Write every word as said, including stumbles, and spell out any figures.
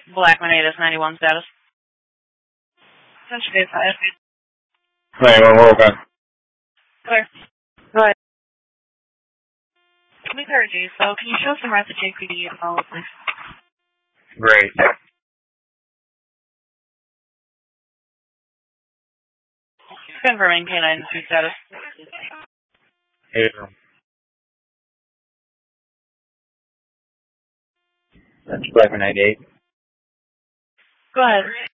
Blackman eight S ninety-one status. Central Gate five. ninety-one, we're open. Clear. Go ahead. We heard you, so can you show some rest of J P D and follow up, please? Great. Confirming K nine two status. Hey, that's Blackman ninety-eight. Go ahead.